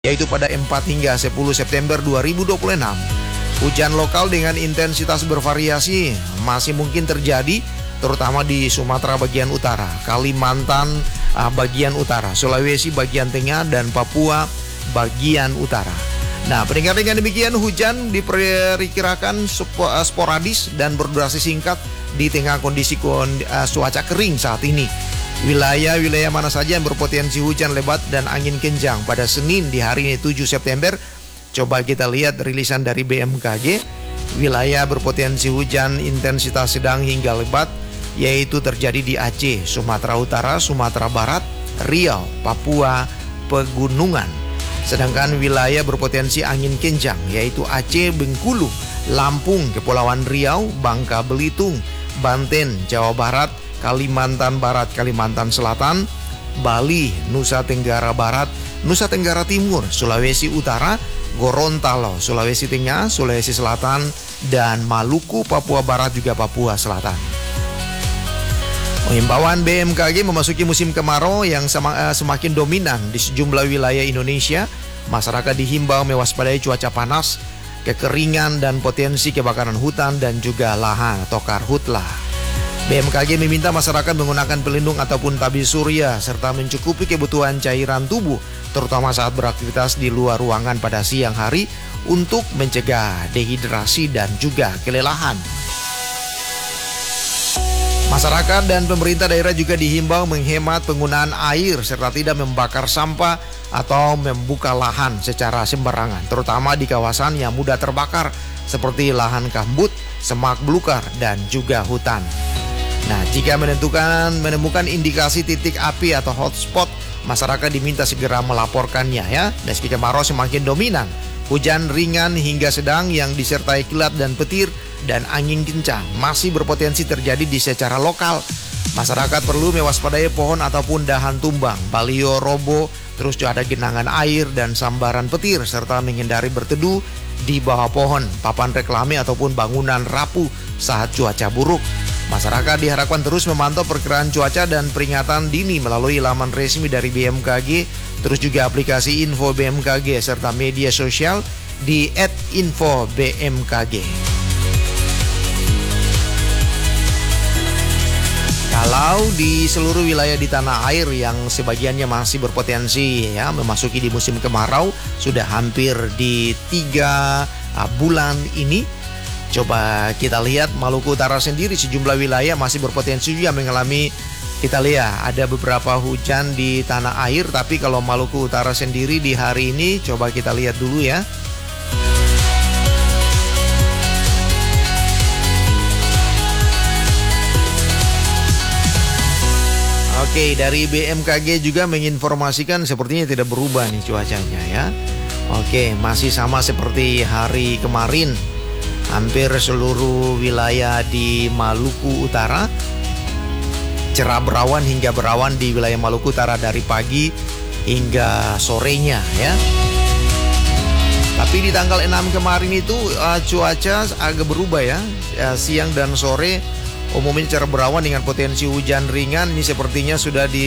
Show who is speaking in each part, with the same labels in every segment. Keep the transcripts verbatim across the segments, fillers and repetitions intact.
Speaker 1: yaitu pada empat hingga sepuluh September dua ribu dua puluh enam. Hujan lokal dengan intensitas bervariasi masih mungkin terjadi, terutama di Sumatera bagian utara, Kalimantan uh, bagian utara, Sulawesi bagian tengah, dan Papua bagian utara. Nah, pendengar, dengan demikian hujan diperkirakan sporadis dan berdurasi singkat di tengah kondisi kondi, uh, cuaca kering saat ini. Wilayah-wilayah mana saja yang berpotensi hujan lebat dan angin kencang pada Senin di hari ini tujuh September. Coba kita lihat rilisan dari B M K G. Wilayah berpotensi hujan intensitas sedang hingga lebat yaitu terjadi di Aceh, Sumatera Utara, Sumatera Barat, Riau, Papua, Pegunungan. Sedangkan wilayah berpotensi angin kencang yaitu Aceh, Bengkulu, Lampung, Kepulauan Riau, Bangka Belitung, Banten, Jawa Barat, Kalimantan Barat, Kalimantan Selatan, Bali, Nusa Tenggara Barat, Nusa Tenggara Timur, Sulawesi Utara, Gorontalo, Sulawesi Tengah, Sulawesi Selatan, dan Maluku, Papua Barat, juga Papua Selatan. Himbauan B M K G memasuki musim kemarau yang semakin dominan di sejumlah wilayah Indonesia. Masyarakat dihimbau mewaspadai cuaca panas, kekeringan, dan potensi kebakaran hutan dan juga lahan atau karhutlah. B M K G meminta masyarakat menggunakan pelindung ataupun tabir surya serta mencukupi kebutuhan cairan tubuh, terutama saat beraktivitas di luar ruangan pada siang hari untuk mencegah dehidrasi dan juga kelelahan. Masyarakat dan pemerintah daerah juga dihimbau menghemat penggunaan air serta tidak membakar sampah atau membuka lahan secara sembarangan, terutama di kawasan yang mudah terbakar seperti lahan gambut, semak belukar, dan juga hutan. Nah, jika menentukan menemukan indikasi titik api atau hotspot, masyarakat diminta segera melaporkannya ya. Meski kemarau semakin dominan, hujan ringan hingga sedang yang disertai kilat dan petir dan angin kencang masih berpotensi terjadi di secara lokal. Masyarakat perlu mewaspadai pohon ataupun dahan tumbang, balio roboh, terus juga ada genangan air dan sambaran petir, serta menghindari berteduh di bawah pohon, papan reklame ataupun bangunan rapuh saat cuaca buruk. Masyarakat diharapkan terus memantau perkiraan cuaca dan peringatan dini melalui laman resmi dari B M K G, terus juga aplikasi info B M K G serta media sosial di et info B M K G. Kalau di seluruh wilayah di tanah air yang sebagiannya masih berpotensi ya memasuki di musim kemarau, sudah hampir di tiga bulan ini. Coba kita lihat Maluku Utara sendiri, sejumlah wilayah masih berpotensi juga mengalami, kita lihat ada beberapa hujan di tanah air. Tapi kalau Maluku Utara sendiri di hari ini, coba kita lihat dulu ya. Oke, dari B M K G juga menginformasikan sepertinya tidak berubah nih cuacanya ya. Oke, masih sama seperti hari kemarin. Hampir seluruh wilayah di Maluku Utara cerah berawan hingga berawan di wilayah Maluku Utara dari pagi hingga sorenya ya. Tapi di tanggal enam kemarin itu uh, cuaca agak berubah ya. Uh, siang dan sore umumnya cerah berawan dengan potensi hujan ringan. Ini sepertinya sudah di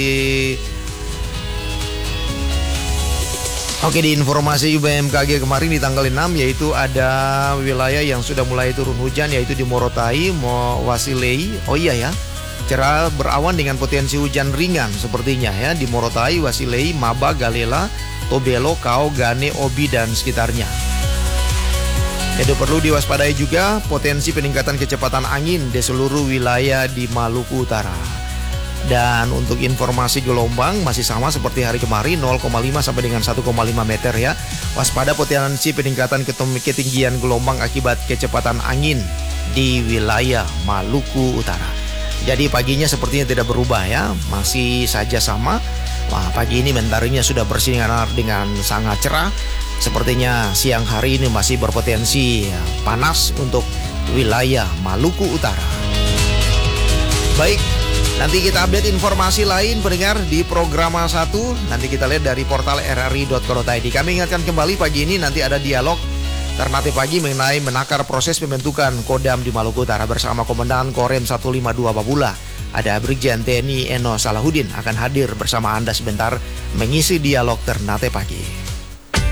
Speaker 1: Oke, di informasi B M K G kemarin di tanggal enam, yaitu ada wilayah yang sudah mulai turun hujan, yaitu di Morotai, Wasilei. Oh iya ya, cerah berawan dengan potensi hujan ringan sepertinya ya di Morotai, Wasilei, Maba, Galela, Tobelo, Kao, Gane, Obi, dan sekitarnya. Itu perlu diwaspadai juga potensi peningkatan kecepatan angin di seluruh wilayah di Maluku Utara. Dan untuk informasi gelombang masih sama seperti hari kemarin, nol koma lima sampai dengan satu koma lima meter ya. Waspada potensi peningkatan ketinggian gelombang akibat kecepatan angin di wilayah Maluku Utara. Jadi paginya sepertinya tidak berubah ya, masih saja sama. Wah, pagi ini mentarinya sudah bersinar dengan sangat cerah. Sepertinya siang hari ini masih berpotensi ya, panas untuk wilayah Maluku Utara. Baik, nanti kita update informasi lain pendengar di program satu. Nanti kita lihat dari portal r r i dot co dot i d. Kami ingatkan kembali pagi ini nanti ada dialog Ternate Pagi mengenai menakar proses pembentukan Kodam di Maluku Utara bersama Komandan Korem seratus lima puluh dua Babula. Ada Brigjen T N I Eno Salahuddin akan hadir bersama Anda sebentar mengisi dialog Ternate Pagi.